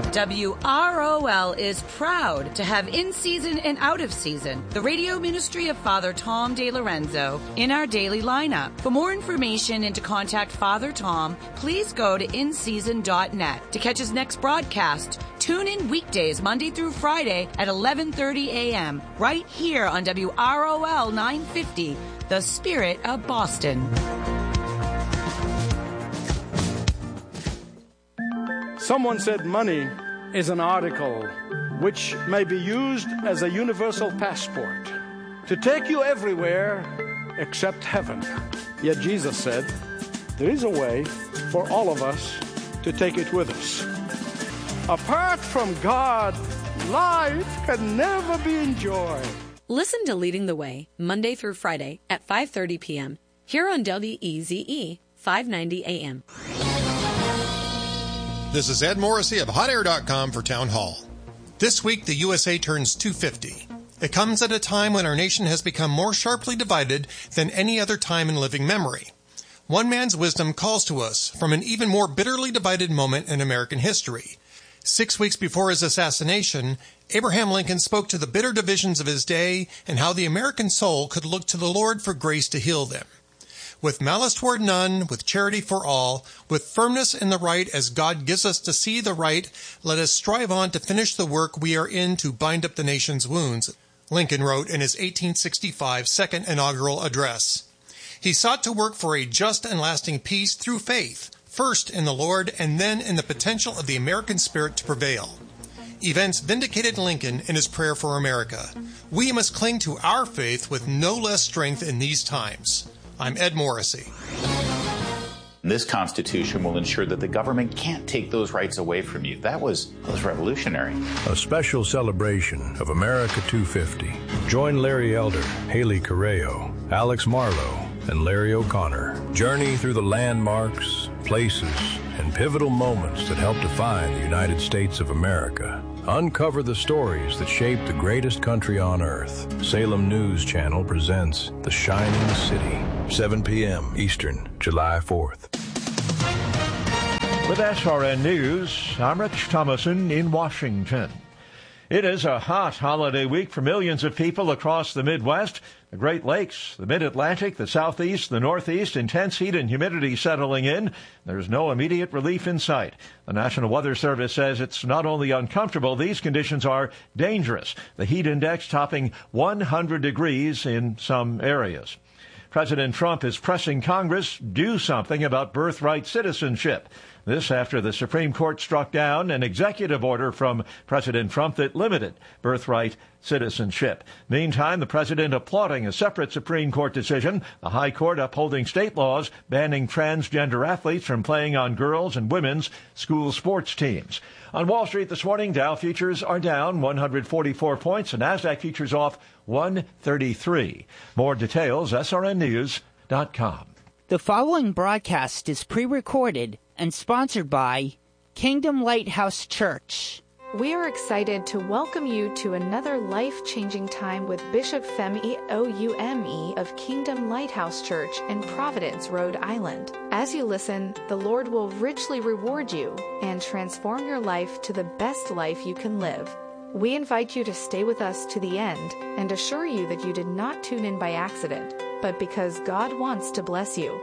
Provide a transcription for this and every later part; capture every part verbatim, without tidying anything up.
W R O L is proud to have in season and out of season the radio ministry of Father Tom DeLorenzo in our daily lineup. For more information and to contact Father Tom, please go to in season dot net. To catch his next broadcast, tune in weekdays Monday through Friday at eleven thirty a.m. right here on W R O L nine fifty, The Spirit of Boston. Someone said money is an article which may be used as a universal passport to take you everywhere except heaven. Yet Jesus said, there is a way for all of us to take it with us. Apart from God, life can never be enjoyed. Listen to Leading the Way, Monday through Friday at five thirty p.m. here on W E Z E, five ninety A M. This is Ed Morrissey of hot air dot com for Town Hall. This week, the U S A turns two hundred fifty. It comes at a time when our nation has become more sharply divided than any other time in living memory. One man's wisdom calls to us from an even more bitterly divided moment in American history. Six weeks before his assassination, Abraham Lincoln spoke to the bitter divisions of his day and how the American soul could look to the Lord for grace to heal them. With malice toward none, with charity for all, with firmness in the right as God gives us to see the right, let us strive on to finish the work we are in to bind up the nation's wounds, Lincoln wrote in his eighteen sixty-five second inaugural address. He sought to work for a just and lasting peace through faith, first in the Lord and then in the potential of the American spirit to prevail. Events vindicated Lincoln in his prayer for America. We must cling to our faith with no less strength in these times. I'm Ed Morrissey. This Constitution will ensure that the government can't take those rights away from you. That was, that was revolutionary. A special celebration of America two fifty. Join Larry Elder, Haley Correo, Alex Marlowe, and Larry O'Connor. Journey through the landmarks, places, and pivotal moments that help define the United States of America. Uncover the stories that shaped the greatest country on earth. Salem News Channel presents The Shining City, seven p.m. Eastern, July fourth. With S R N News, I'm Rich Thomason in Washington. It is a hot holiday week for millions of people across the Midwest, the Great Lakes, the Mid-Atlantic, the Southeast, the Northeast. Intense heat and humidity settling in. There's no immediate relief in sight. The National Weather Service says it's not only uncomfortable, these conditions are dangerous. The heat index topping one hundred degrees in some areas. President Trump is pressing Congress do something about birthright citizenship. This after the Supreme Court struck down an executive order from President Trump that limited birthright citizenship. Meantime, the president applauding a separate Supreme Court decision, the High Court upholding state laws banning transgender athletes from playing on girls' and women's school sports teams. On Wall Street this morning, Dow futures are down one hundred forty-four points and NASDAQ futures off one thirty-three. More details, S R N news dot com. The following broadcast is pre-recorded and sponsored by Kingdom Lighthouse Church. We are excited to welcome you to another life-changing time with Bishop Femi Oume of Kingdom Lighthouse Church in Providence, Rhode Island. As you listen, the Lord will richly reward you and transform your life to the best life you can live. We invite you to stay with us to the end and assure you that you did not tune in by accident, but because God wants to bless you.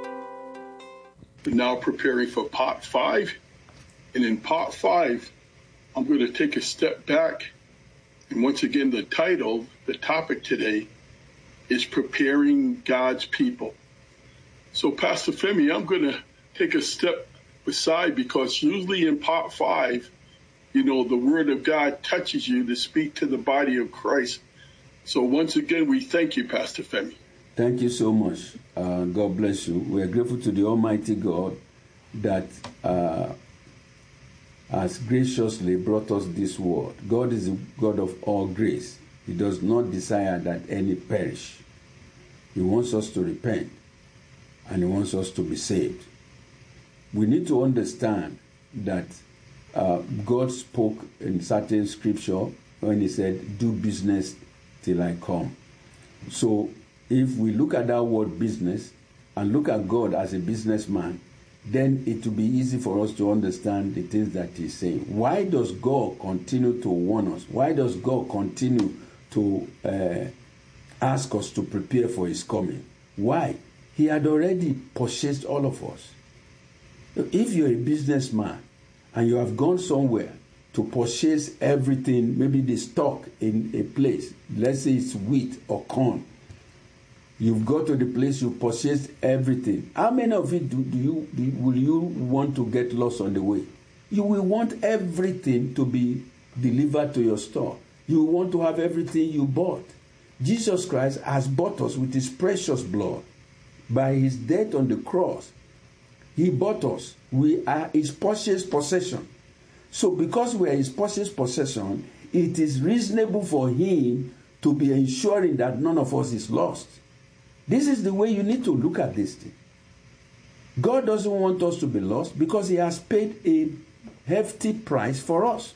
Now preparing for part five, and in part five, I'm going to take a step back, and once again, the title, the topic today, is Preparing God's People. So, Pastor Femi, I'm going to take a step aside because usually in part five, you know, the Word of God touches you to speak to the body of Christ. So once again, we thank you, Pastor Femi. Thank you so much. Uh, God bless you. We are grateful to the Almighty God that uh, has graciously brought us this word. God is a God of all grace. He does not desire that any perish. He wants us to repent, and He wants us to be saved. We need to understand that uh, God spoke in certain scripture when He said, do business till I come. So if we look at that word business and look at God as a businessman, then it will be easy for us to understand the things that he's saying. Why does God continue to warn us? Why does God continue to uh, ask us to prepare for his coming? Why? He had already purchased all of us. If you're a businessman and you have gone somewhere to purchase everything, maybe the stock in a place, let's say it's wheat or corn, you've got to the place, you purchased everything. How many of it do, do you do, will you want to get lost on the way? You will want everything to be delivered to your store. You want to have everything you bought. Jesus Christ has bought us with his precious blood. By his death on the cross, he bought us. We are his purchased possession. So because we are his purchased possession, it is reasonable for him to be ensuring that none of us is lost. This is the way you need to look at this thing. God doesn't want us to be lost because he has paid a hefty price for us.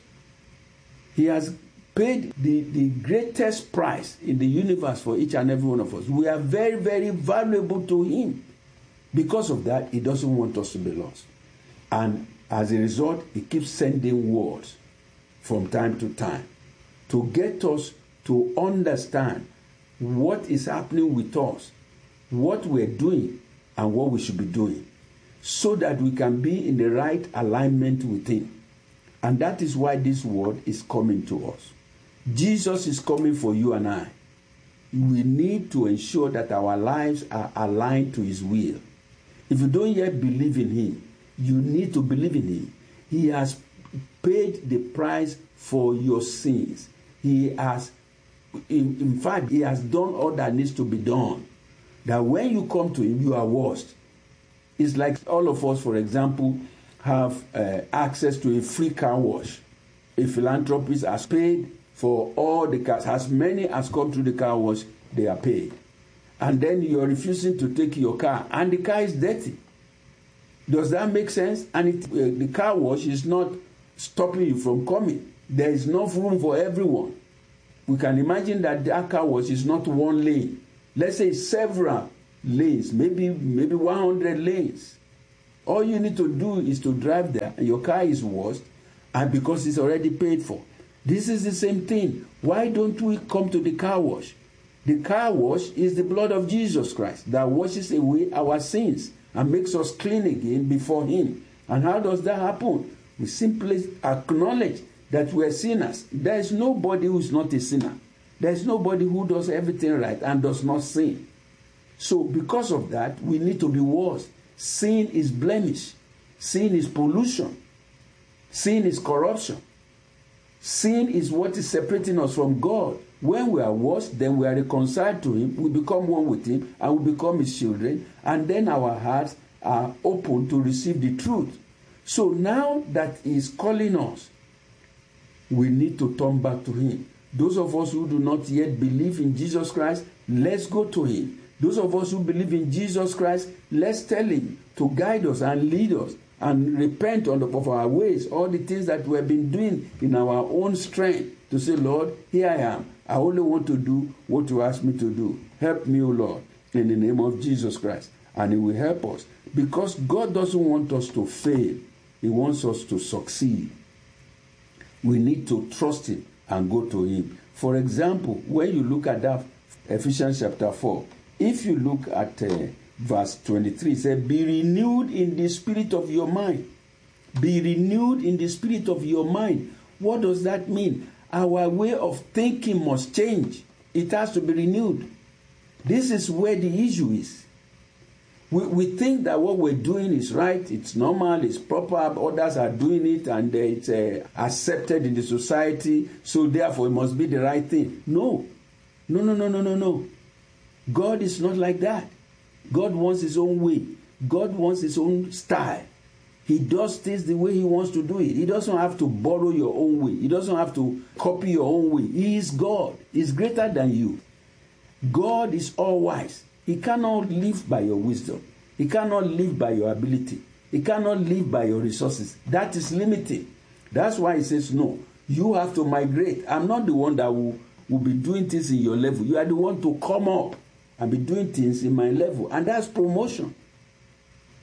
He has paid the, the greatest price in the universe for each and every one of us. We are very, very valuable to him. Because of that, he doesn't want us to be lost. And as a result, he keeps sending words from time to time to get us to understand what is happening with us, what we're doing, and what we should be doing, so that we can be in the right alignment with him. And that is why this word is coming to us. Jesus is coming for you and I. We need to ensure that our lives are aligned to his will. If you don't yet believe in him, you need to believe in him. He has paid the price for your sins. He has, in, in fact, he has done all that needs to be done. That when you come to him, you are washed. It's like all of us, for example, have uh, access to a free car wash. A philanthropist has paid for all the cars. As many as come through the car wash, they are paid. And then you're refusing to take your car, and the car is dirty. Does that make sense? And it, uh, the car wash is not stopping you from coming. There is enough room for everyone. We can imagine that that car wash is not one lane. Let's say several lanes, maybe maybe one hundred lanes. All you need to do is to drive there, and your car is washed, and because it's already paid for. This is the same thing. Why don't we come to the car wash? The car wash is the blood of Jesus Christ that washes away our sins and makes us clean again before him. And how does that happen? We simply acknowledge that we are sinners. There is nobody who is not a sinner. There is nobody who does everything right and does not sin. So because of that, we need to be washed. Sin is blemish. Sin is pollution. Sin is corruption. Sin is what is separating us from God. When we are washed, then we are reconciled to him, we become one with him, and we become his children, and then our hearts are open to receive the truth. So now that he is calling us, we need to turn back to him. Those of us who do not yet believe in Jesus Christ, let's go to him. Those of us who believe in Jesus Christ, let's tell him to guide us and lead us and repent of our ways, all the things that we have been doing in our own strength, to say, Lord, here I am. I only want to do what you ask me to do. Help me, O Lord, in the name of Jesus Christ. And he will help us. Because God doesn't want us to fail. He wants us to succeed. We need to trust him and go to him. For example, when you look at that Ephesians chapter four, if you look at uh, verse twenty-three, it says, be renewed in the spirit of your mind. Be renewed in the spirit of your mind. What does that mean? Our way of thinking must change. It has to be renewed. This is where the issue is. We, we think that what we're doing is right, it's normal, it's proper, others are doing it, and it's uh, accepted in the society, so therefore it must be the right thing. No. No, no, no, no, no, no. God is not like that. God wants his own way. God wants his own style. He does things the way he wants to do it. He doesn't have to borrow your own way. He doesn't have to copy your own way. He is God. He's greater than you. God is all-wise. He cannot live by your wisdom. He cannot live by your ability. He cannot live by your resources. That is limiting. That's why he says, no, you have to migrate. I'm not the one that will, will be doing things in your level. You are the one to come up and be doing things in my level. And that's promotion.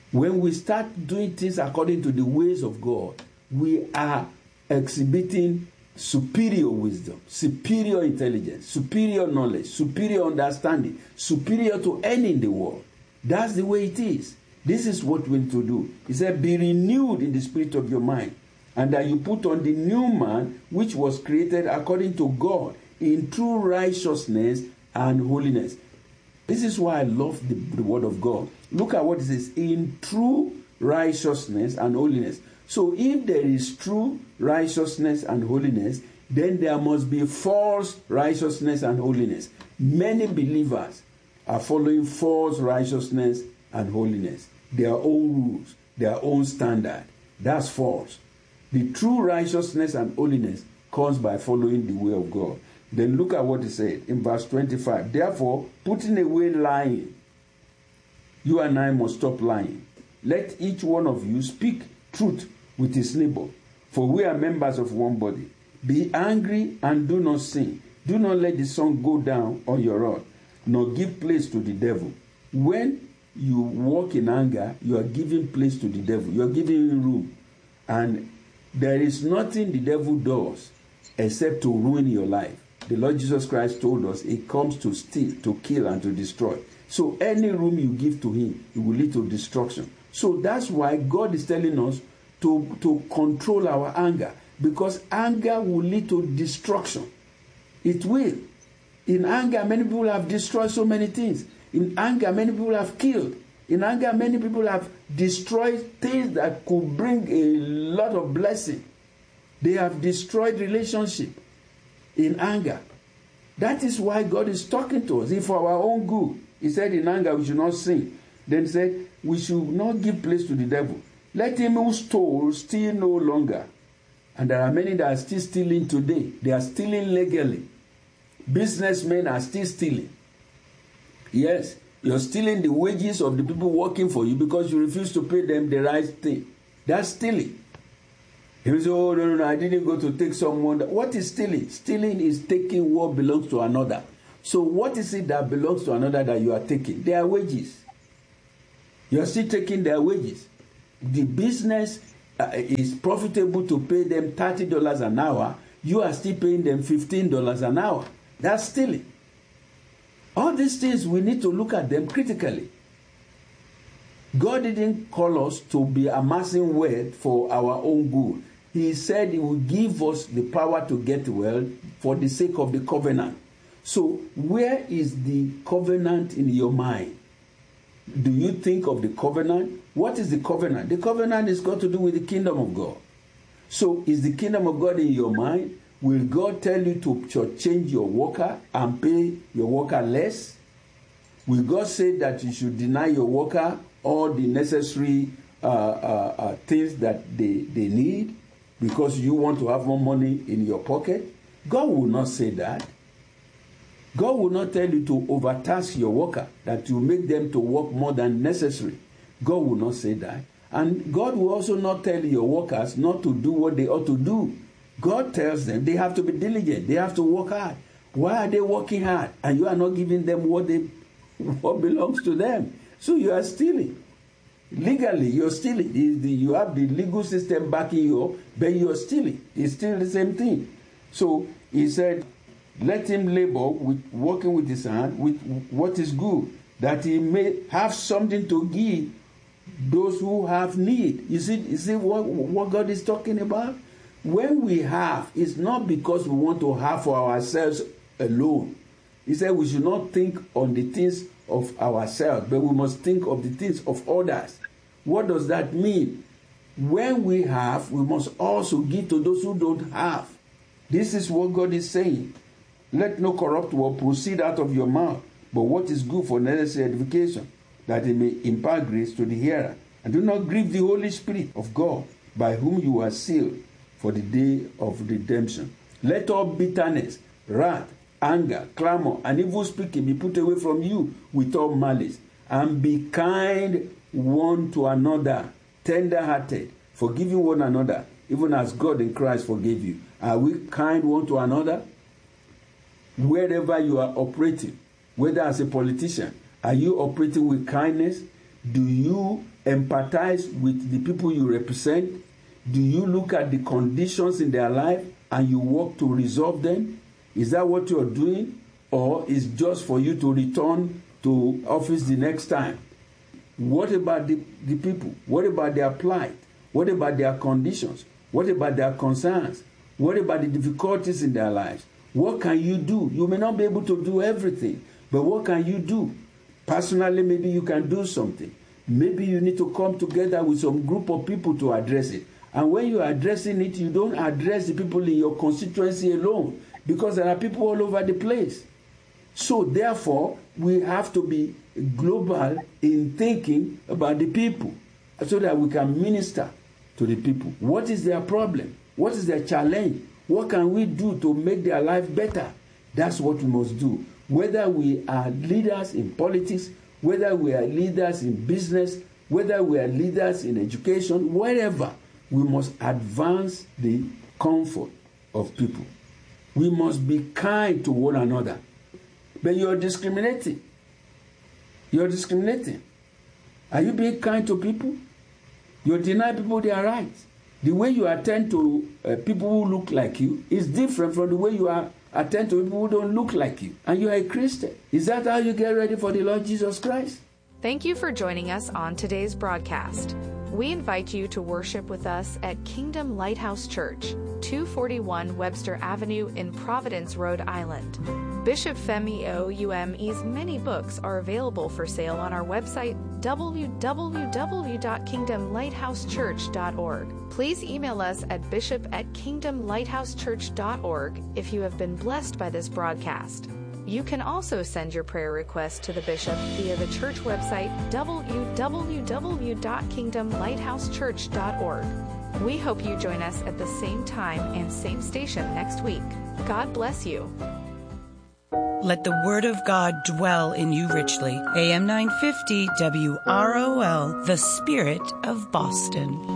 When we start doing things according to the ways of God, we are exhibiting superior wisdom, superior intelligence, superior knowledge, superior understanding, superior to any in the world. That's the way it is. This is what we need to do. He said, be renewed in the spirit of your mind, and that you put on the new man, which was created according to God, in true righteousness and holiness. This is why I love the, the word of God. Look at what it says, in true righteousness and holiness. So if there is true righteousness and holiness, then there must be false righteousness and holiness. Many believers are following false righteousness and holiness. Their own rules, their own standard. That's false. The true righteousness and holiness comes by following the way of God. Then look at what he said in verse twenty-five. Therefore, putting away lying, you and I must stop lying. Let each one of you speak truth with his neighbor, for we are members of one body. Be angry and do not sin. Do not let the sun go down on your wrath, nor give place to the devil. When you walk in anger, you are giving place to the devil. You are giving him room. And there is nothing the devil does except to ruin your life. The Lord Jesus Christ told us it comes to steal, to kill, and to destroy. So any room you give to him, it will lead to destruction. So that's why God is telling us to, to control our anger, because anger will lead to destruction. It will. In anger, many people have destroyed so many things. In anger, many people have killed. In anger, many people have destroyed things that could bring a lot of blessing. They have destroyed relationship in anger. That is why God is talking to us. If for our own good, he said in anger we should not sin. Then he said we should not give place to the devil. Let him who stole steal no longer. And there are many that are still stealing today. They are stealing legally. Businessmen are still stealing. Yes, you're stealing the wages of the people working for you because you refuse to pay them the right thing. That's stealing. You say, oh, no, no, no, I didn't go to take someone. What is stealing? Stealing is taking what belongs to another. So what is it that belongs to another that you are taking? Their wages. You are still taking their wages. The business uh, is profitable to pay them thirty dollars an hour. You are still paying them fifteen dollars an hour. That's stealing. All these things, we need to look at them critically. God didn't call us to be amassing wealth for our own good. He said he will give us the power to get wealth for the sake of the covenant. So where is the covenant in your mind? Do you think of the covenant? What is the covenant? The covenant is got to do with the kingdom of God. So is the kingdom of God in your mind? Will God tell you to change your worker and pay your worker less? Will God say that you should deny your worker all the necessary uh, uh, uh, things that they, they need because you want to have more money in your pocket? God will not say that. God will not tell you to overtask your worker, that you make them to work more than necessary. God will not say that. And God will also not tell your workers not to do what they ought to do. God tells them they have to be diligent. They have to work hard. Why are they working hard? And you are not giving them what they what belongs to them. So you are stealing. Legally, you're stealing. You have the legal system backing you up, but you're stealing. It's still the same thing. So he said, let him labor with working with his hand with what is good, that he may have something to give those who have need. You see, you see what, what God is talking about? When we have, it's not because we want to have for ourselves alone. He said we should not think on the things of ourselves, but we must think of the things of others. What does that mean? When we have, we must also give to those who don't have. This is what God is saying. Let no corrupt word proceed out of your mouth, but what is good for necessary edification, that it may impart grace to the hearer. And do not grieve the Holy Spirit of God, by whom you are sealed for the day of redemption. Let all bitterness, wrath, anger, clamor, and evil speaking be put away from you with all malice. And be kind one to another, tender-hearted, forgiving one another, even as God in Christ forgave you. Are we kind one to another? Wherever you are operating, whether as a politician, are you operating with kindness? Do you empathize with the people you represent? Do you look at the conditions in their life and you work to resolve them? Is that what you're doing? Or is just for you to return to office the next time? What about the, the people? What about their plight? What about their conditions? What about their concerns? What about the difficulties in their lives? What can you do? You may not be able to do everything, but what can you do? Personally, maybe you can do something. Maybe you need to come together with some group of people to address it. And when you're addressing it, you don't address the people in your constituency alone, because there are people all over the place. So therefore, we have to be global in thinking about the people so that we can minister to the people. What is their problem? What is their challenge? What can we do to make their life better? That's what we must do. Whether we are leaders in politics, whether we are leaders in business, whether we are leaders in education, wherever, we must advance the comfort of people. We must be kind to one another. But you're discriminating. You're discriminating. Are you being kind to people? You're denying people their rights. The way you attend to uh, people who look like you is different from the way you are attend to people who don't look like you. And you are a Christian. Is that how you get ready for the Lord Jesus Christ? Thank you for joining us on today's broadcast. We invite you to worship with us at Kingdom Lighthouse Church, two forty-one Webster Avenue in Providence, Rhode Island. Bishop Femi Oume's many books are available for sale on our website, w w w dot kingdom lighthouse church dot org. Please email us at bishop at kingdom lighthouse church dot org if you have been blessed by this broadcast. You can also send your prayer request to the bishop via the church website, w w w dot kingdom lighthouse church dot org. We hope you join us at the same time and same station next week. God bless you. Let the word of God dwell in you richly. A M nine fifty W R O L, the Spirit of Boston.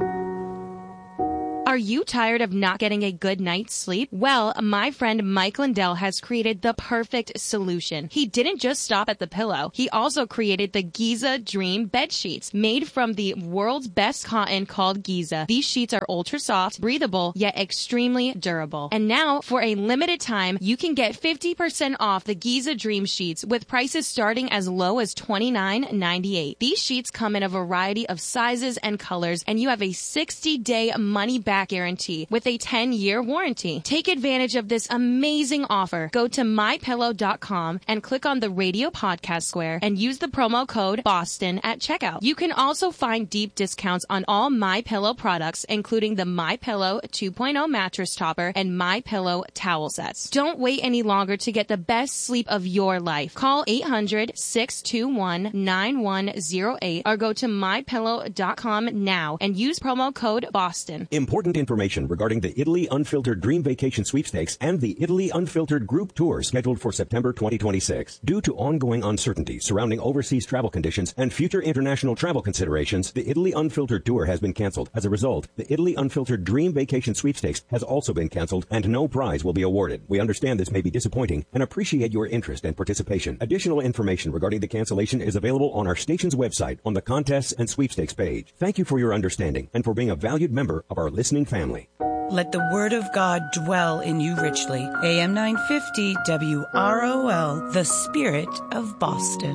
Are you tired of not getting a good night's sleep? Well, my friend Mike Lindell has created the perfect solution. He didn't just stop at the pillow. He also created the Giza Dream bed sheets, made from the world's best cotton called Giza. These sheets are ultra soft, breathable, yet extremely durable. And now, for a limited time, you can get fifty percent off the Giza Dream sheets with prices starting as low as twenty-nine ninety-eight. These sheets come in a variety of sizes and colors, and you have a sixty day money-back guarantee with a ten year warranty. Take advantage of this amazing offer. Go to my pillow dot com and click on the radio podcast square and use the promo code BOSTON at checkout. You can also find deep discounts on all MyPillow products, including the MyPillow two point oh mattress topper and MyPillow towel sets. Don't wait any longer to get the best sleep of your life. Call eight hundred, six two one, nine one zero eight or go to my pillow dot com now and use promo code BOSTON. Important information regarding the Italy Unfiltered Dream Vacation Sweepstakes and the Italy Unfiltered Group Tour scheduled for September twenty twenty-six. Due to ongoing uncertainty surrounding overseas travel conditions and future international travel considerations, the Italy Unfiltered Tour has been canceled. As a result, the Italy Unfiltered Dream Vacation Sweepstakes has also been canceled and no prize will be awarded. We understand this may be disappointing and appreciate your interest and participation. Additional information regarding the cancellation is available on our station's website on the contests and sweepstakes page. Thank you for your understanding and for being a valued member of our listening family. Let the word of God dwell in you richly. A M nine fifty W R O L, the Spirit of Boston.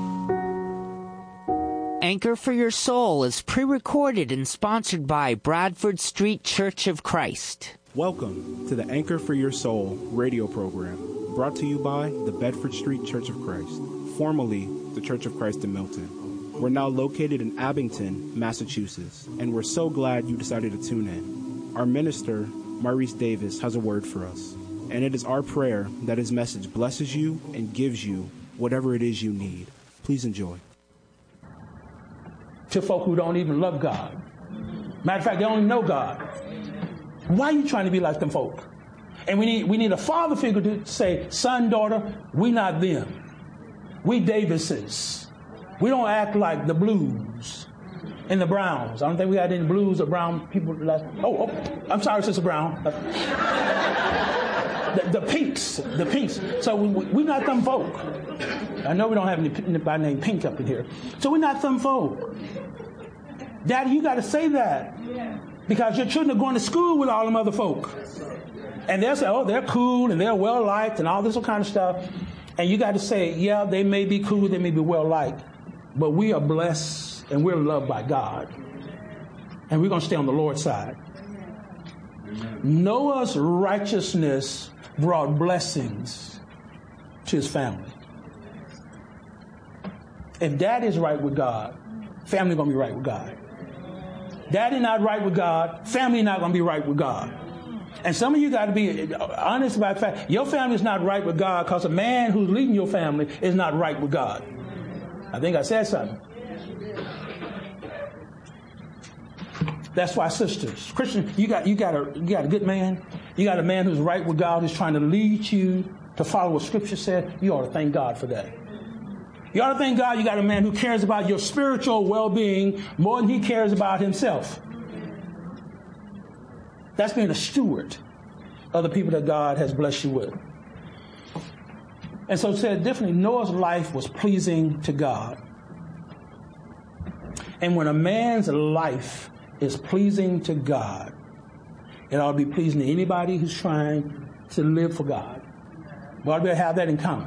Anchor for Your Soul is pre-recorded and sponsored by Bradford Street Church of Christ. Welcome to the Anchor for Your Soul radio program, brought to you by the Bedford Street Church of Christ, formerly the Church of Christ in Milton. We're now located in Abington, Massachusetts, and we're so glad you decided to tune in. Our minister, Maurice Davis, has a word for us, and it is our prayer that his message blesses you and gives you whatever it is you need. Please enjoy. To folk who don't even love God. Matter of fact, they don't even know God. Why are you trying to be like them folk? And we need we need a father figure to say, son, daughter, we not them. We Davises. We don't act like the Blues and the Browns. I don't think we had any Blues or Brown people last. Oh, oh I'm sorry, Sister Brown. the, the pinks, the pinks. So we, we, we're not them folk. I know we don't have anybody named Pink up in here. So we're not them folk. Daddy, you got to say that. Because your children are going to school with all them other folk. And they'll say, oh, they're cool and they're well-liked and all this kind of stuff. And you got to say, yeah, they may be cool, they may be well-liked, but we are blessed and we're loved by God. And we're going to stay on the Lord's side. Noah's righteousness brought blessings to his family. If daddy is right with God, family going to be right with God. Daddy not right with God, family not going to be right with God. And some of you got to be honest about the fact your family is not right with God because a man who's leading your family is not right with God. I think I said something. That's why, sisters, Christian, you got you got a you got a good man. You got a man who's right with God, who's trying to lead you to follow what Scripture said. You ought to thank God for that. You ought to thank God you got a man who cares about your spiritual well-being more than he cares about himself. That's being a steward of the people that God has blessed you with. And so said differently, Noah's life was pleasing to God. And when a man's life is pleasing to God, it ought to be pleasing to anybody who's trying to live for God. We ought to have that in common.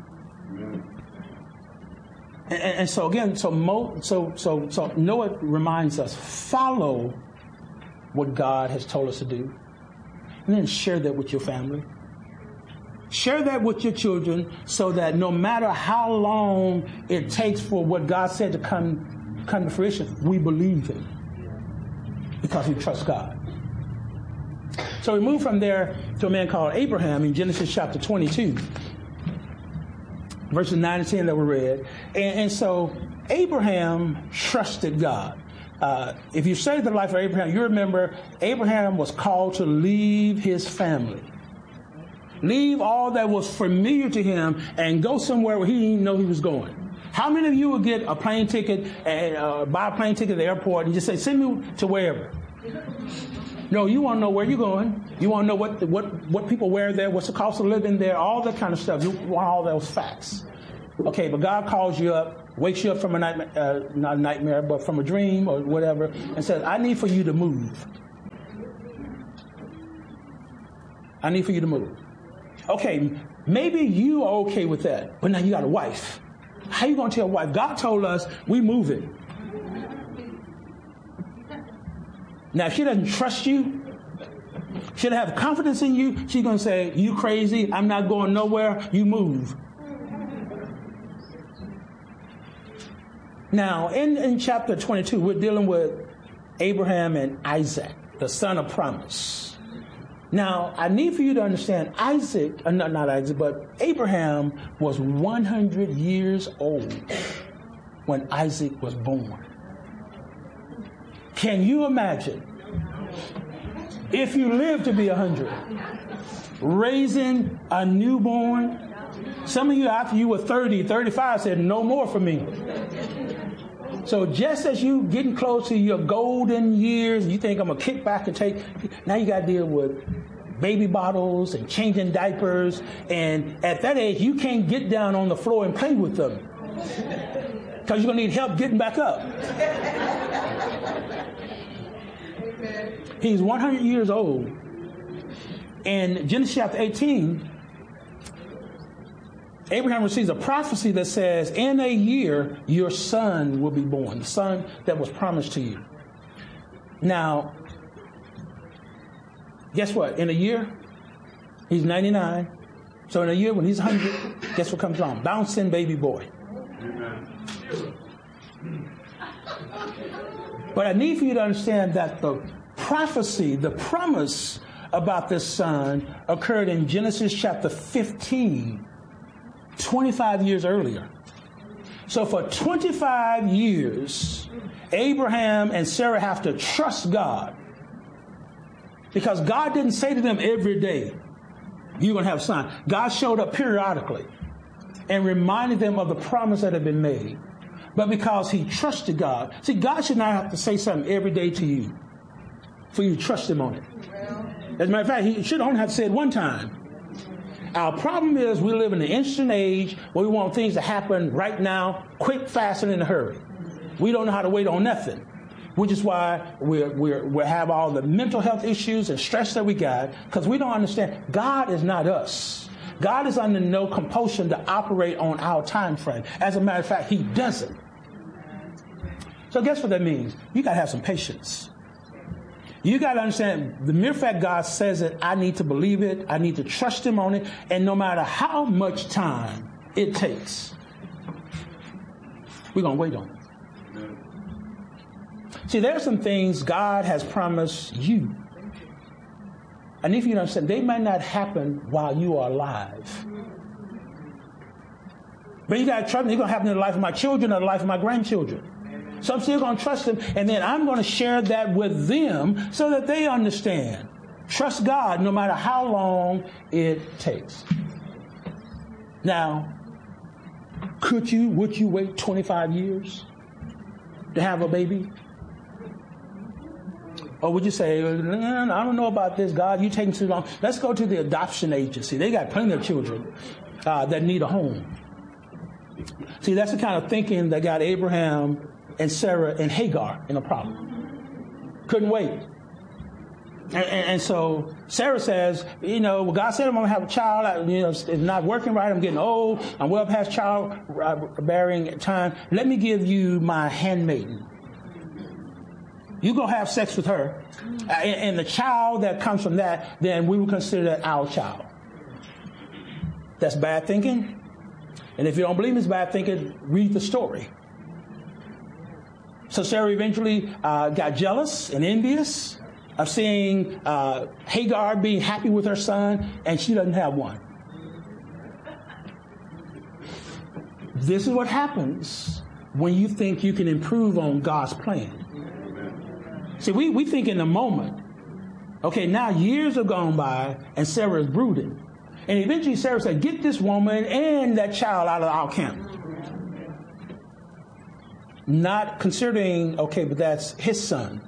And, and so again, so, Mo, so so so Noah reminds us, follow what God has told us to do, and then share that with your family. Share that with your children so that no matter how long it takes for what God said to come come to fruition, we believe Him because we trust God. So we move from there to a man called Abraham in Genesis chapter twenty-two. Verses nine and ten that were read. And, and so Abraham trusted God. Uh, if you study the life of Abraham, you remember Abraham was called to leave his family. Leave all that was familiar to him and go somewhere where he didn't know he was going. How many of you would get a plane ticket and uh, buy a plane ticket at the airport and just say, send me to wherever? No, you want to know where you're going. You want to know what what what people wear there, what's the cost of living there, all that kind of stuff. You want all those facts. Okay, but God calls you up, wakes you up from a nightmare, uh, not a nightmare, but from a dream or whatever, and says, I need for you to move. I need for you to move. Okay, maybe you are okay with that, but now you got a wife. How you going to tell a wife? God told us we moving. Now, if she doesn't trust you, she doesn't have confidence in you, she's going to say, you crazy, I'm not going nowhere, you move. Now, in, in chapter twenty-two, we're dealing with Abraham and Isaac, the son of promise. Now, I need for you to understand, Isaac, uh, not, not Isaac, but Abraham was one hundred years old when Isaac was born. Can you imagine if you live to be one hundred, raising a newborn? Some of you after you were thirty, thirty-five said, no more for me. So just as you getting close to your golden years, you think I'm going to kick back and take, now you got to deal with baby bottles and changing diapers. And at that age, you can't get down on the floor and play with them because you're going to need help getting back up. He's one hundred years old. In Genesis chapter eighteen, Abraham receives a prophecy that says, in a year, your son will be born, the son that was promised to you. Now, guess what? In a year, he's ninety-nine. So in a year, when he's one hundred, guess what comes along? Bouncing baby boy. But I need for you to understand that the prophecy, the promise about this son occurred in Genesis chapter fifteen, twenty-five years earlier. So for twenty-five years, Abraham and Sarah have to trust God because God didn't say to them every day, you're going to have a son. God showed up periodically and reminded them of the promise that had been made. But because he trusted God, see, God should not have to say something every day to you for you to trust him on it. As a matter of fact, he should only have said one time. Our problem is we live in an instant age where we want things to happen right now, quick, fast, and in a hurry. We don't know how to wait on nothing, which is why we're, we're, we have all the mental health issues and stress that we got, because we don't understand God is not us. God is under no compulsion to operate on our time frame. As a matter of fact, he doesn't. So guess what that means? You got to have some patience. You got to understand the mere fact God says it, I need to believe it. I need to trust him on it. And no matter how much time it takes, we're going to wait on it. See, there are some things God has promised you. And if you don't understand, they might not happen while you are alive. But you got to trust me, it's going to happen in the life of my children or the life of my grandchildren. So I'm still going to trust them, and then I'm going to share that with them so that they understand. Trust God no matter how long it takes. Now, could you, would you wait twenty-five years to have a baby? Or would you say, I don't know about this, God, you're taking too long. Let's go to the adoption agency. They got plenty of children uh, that need a home. See, that's the kind of thinking that got Abraham and Sarah and Hagar in a problem. Couldn't wait. And, and, and so Sarah says, you know, well, God said I'm going to have a child. I, you know, it's not working right. I'm getting old. I'm well past child bearing time. Let me give you my handmaiden. You go have sex with her. Uh, and, and the child that comes from that, then we will consider that our child. That's bad thinking. And if you don't believe it's bad thinking, read the story. So Sarah eventually uh, got jealous and envious of seeing uh, Hagar being happy with her son, and she doesn't have one. This is what happens when you think you can improve on God's plan. See, we, we think in the moment, okay, now years have gone by, and Sarah is brooding. And eventually Sarah said, get this woman and that child out of our camp. Not considering, okay, but that's his son.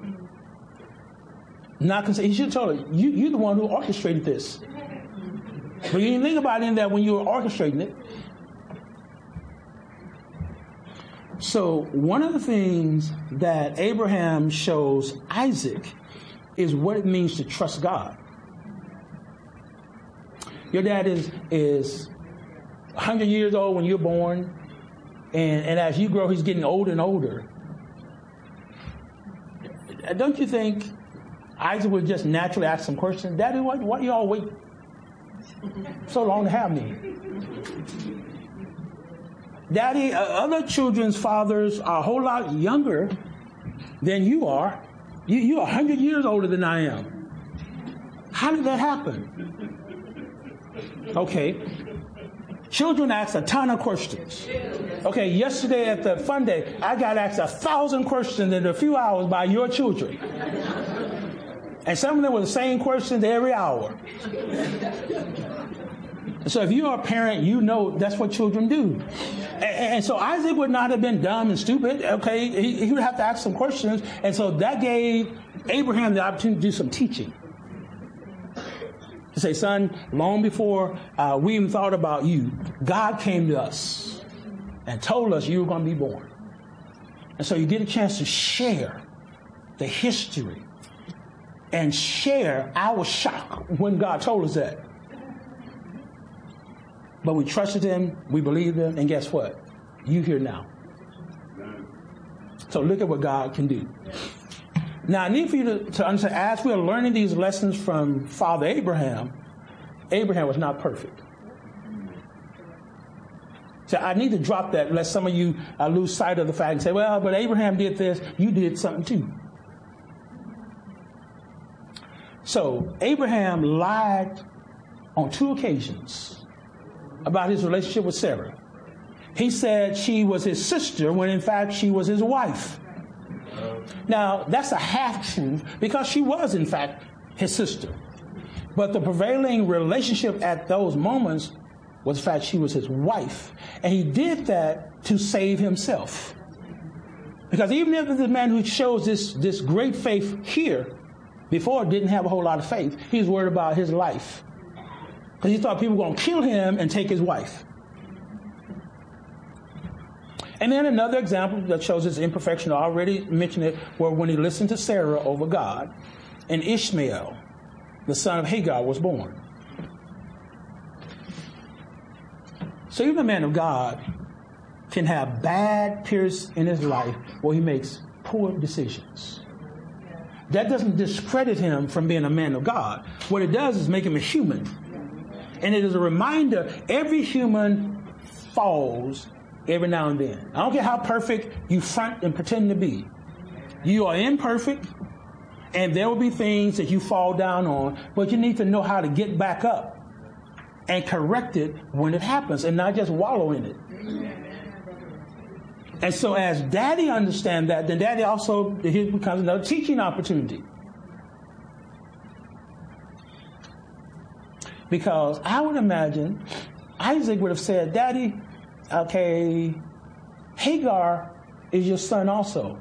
Not consider, he should have told her, you, you're the one who orchestrated this. But you didn't think about it in that when you were orchestrating it. So one of the things that Abraham shows Isaac is what it means to trust God. Your dad is is one hundred years old when you're born, and, and as you grow, he's getting older and older. Don't you think Isaac would just naturally ask some questions? Daddy, why, why do y'all wait so long to have me? Daddy, uh, other children's fathers are a whole lot younger than you are. You, you're one hundred years older than I am. How did that happen? Okay. Children ask a ton of questions. Okay, yesterday at the fun day, I got asked a thousand questions in a few hours by your children. And some of them were the same questions every hour. So if you're a parent, you know that's what children do. And, and so Isaac would not have been dumb and stupid. Okay, he, he would have to ask some questions. And so that gave Abraham the opportunity to do some teaching. To say, son, long before uh, we even thought about you, God came to us and told us you were going to be born. And so you get a chance to share the history and share our shock when God told us that. But we trusted him, we believed him, and guess what? You here now. So look at what God can do. Now, I need for you to, to understand, as we are learning these lessons from Father Abraham, Abraham was not perfect. So I need to drop that, lest some of you uh, lose sight of the fact and say, well, but Abraham did this, you did something too. So Abraham lied on two occasions about his relationship with Sarah. He said she was his sister when in fact she was his wife. Now, that's a half-truth because she was, in fact, his sister. But the prevailing relationship at those moments was the fact she was his wife. And he did that to save himself. Because even if the man who shows this, this great faith here before didn't have a whole lot of faith, he was worried about his life. because he thought people were going to kill him and take his wife. And then another example that shows his imperfection, I already mentioned it, where when he listened to Sarah over God, and Ishmael, the son of Hagar, was born. So even a man of God can have bad periods in his life where he makes poor decisions. That doesn't discredit him from being a man of God. What it does is make him a human. And it is a reminder, every human falls every now and then. I don't care how perfect you front and pretend to be. You are imperfect, and there will be things that you fall down on, but you need to know how to get back up and correct it when it happens and not just wallow in it. And so as Daddy understands that, then Daddy also, here becomes another teaching opportunity. Because I would imagine Isaac would have said, Daddy, okay, Hagar is your son also.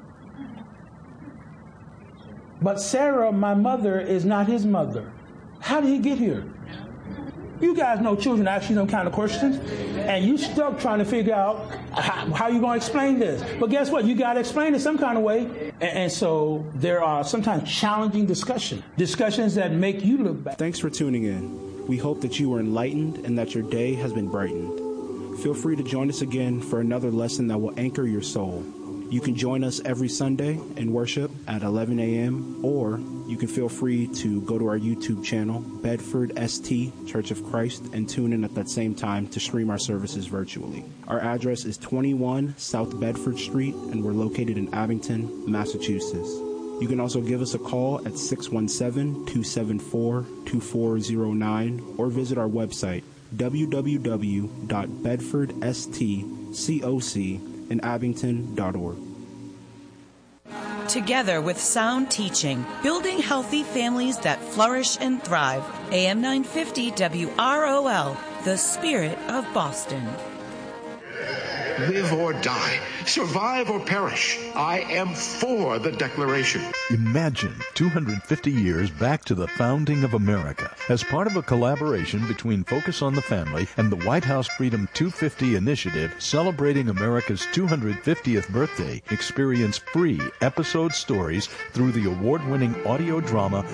But Sarah, my mother, is not his mother. How did he get here? You guys know children ask you them kind of questions, and you stuck trying to figure out how, how you're going to explain this. But guess what? You got to explain it some kind of way. And, and so there are sometimes challenging discussions, discussions that make you look back. Thanks for tuning in. We hope that you were enlightened and that your day has been brightened. Feel free to join us again for another lesson that will anchor your soul. You can join us every Sunday in worship at eleven a.m. or you can feel free to go to our YouTube channel, Bedford S T Church of Christ, and tune in at that same time to stream our services virtually. Our address is twenty-one South Bedford Street, and we're located in Abington, Massachusetts. You can also give us a call at six one seven, two seven four, two four zero nine or visit our website, w w w dot bedford s t coc in abington dot org. Together with sound teaching, building healthy families that flourish and thrive. A M nine fifty W R O L, the spirit of Boston. Live or die, survive or perish, I am for the Declaration. Imagine two hundred fifty years back to the founding of America. As part of a collaboration between Focus on the Family and the White House Freedom two fifty initiative celebrating America's two hundred fiftieth birthday, experience free episode stories through the award-winning audio drama